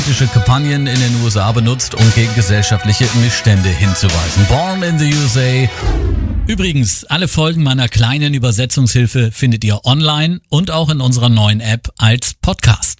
politische Kampagnen in den USA benutzt, um gegen gesellschaftliche Missstände hinzuweisen. Born in the USA. Übrigens, alle Folgen meiner kleinen Übersetzungshilfe findet ihr online und auch in unserer neuen App als Podcast.